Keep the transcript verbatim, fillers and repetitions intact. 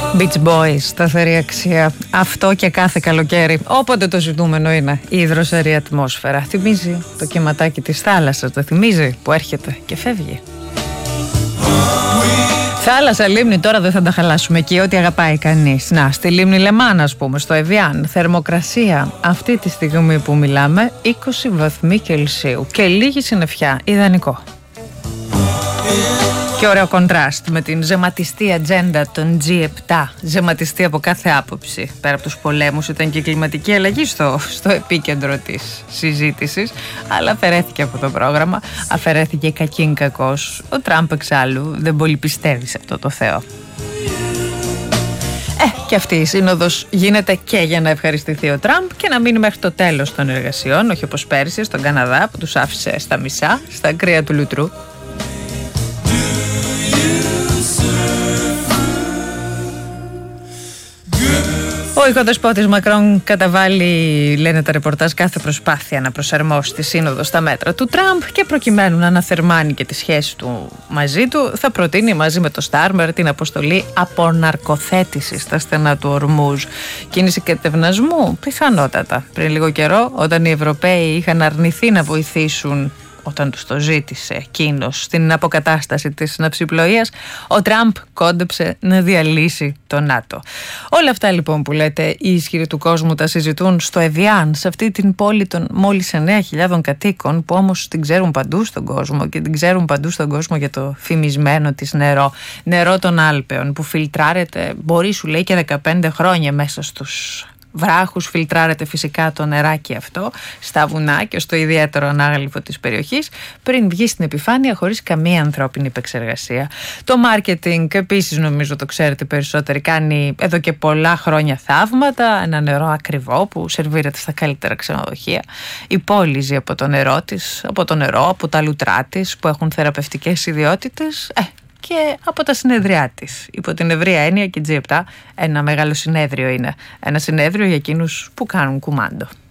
Beach Boys, σταθερή αξία. Αυτό και κάθε καλοκαίρι. Όποτε το ζητούμενο είναι η υδροσερή ατμόσφαιρα. Θυμίζει το κυματάκι της θάλασσας, το θυμίζει που έρχεται και φεύγει. Θάλασσα, λίμνη, τώρα δεν θα τα χαλάσουμε εκεί, ό,τι αγαπάει κανείς. Να, στη λίμνη Λεμάν, ας πούμε, στο Εβιάν, θερμοκρασία αυτή τη στιγμή που μιλάμε, είκοσι βαθμοί Κελσίου και λίγη συννεφιά, ιδανικό. Και ωραίο κοντράστ με την ζεματιστή ατζέντα των τζι επτά. Ζεματιστή από κάθε άποψη. Πέρα από τους πολέμους ήταν και η κλιματική αλλαγή στο, στο επίκεντρο της συζήτησης. Αλλά αφαιρέθηκε από το πρόγραμμα. Αφαιρέθηκε κακήν κακός. Ο Τραμπ εξάλλου δεν πολύ πιστεύει σε αυτό το Θεό. Ε, και αυτή η σύνοδος γίνεται και για να ευχαριστηθεί ο Τραμπ και να μείνει μέχρι το τέλος των εργασιών. Όχι όπως πέρυσι στον Καναδά που τους άφησε στα μισά, στα κρύα του λουτρού. Ο οικοδεσπότης Μακρόν καταβάλει, λένε τα ρεπορτάζ, κάθε προσπάθεια να προσαρμόσει τη σύνοδο στα μέτρα του Τραμπ και προκειμένου να αναθερμάνει και τη σχέση του μαζί του, θα προτείνει μαζί με το Στάρμερ την αποστολή αποναρκοθέτησης στα στενά του Ορμούζ. Κίνηση κατευνασμού, πιθανότατα. Πριν λίγο καιρό, όταν οι Ευρωπαίοι είχαν αρνηθεί να βοηθήσουν, όταν τους το ζήτησε εκείνος, στην αποκατάσταση της ναυσιπλοείας, ο Τραμπ κόντεψε να διαλύσει το ΝΑΤΟ. Όλα αυτά λοιπόν που λέτε οι ισχυροί του κόσμου τα συζητούν στο Εβιάν, σε αυτή την πόλη των μόλις εννέα χιλιάδων κατοίκων, που όμως την ξέρουν παντού στον κόσμο και την ξέρουν παντού στον κόσμο για το φημισμένο της νερό. Νερό των Άλπαιων που φιλτράρεται, μπορεί σου λέει και δεκαπέντε χρόνια μέσα στους βράχους, φιλτράρεται φυσικά το νεράκι αυτό στα βουνά και στο ιδιαίτερο ανάγλυφο της περιοχής πριν βγει στην επιφάνεια χωρίς καμία ανθρώπινη επεξεργασία. Το marketing επίσης, νομίζω το ξέρετε περισσότεροι, κάνει εδώ και πολλά χρόνια θαύματα. Ένα νερό ακριβό που σερβίρεται στα καλύτερα ξενοδοχεία. Η πόλη ζει από το νερό της, από το νερό, από τα λουτρά της που έχουν θεραπευτικές ιδιότητες. Ε, και από τα συνεδριά της. Υπό την ευρεία έννοια και τζι επτά ένα μεγάλο συνέδριο είναι. Ένα συνέδριο για εκείνους που κάνουν κουμάντο.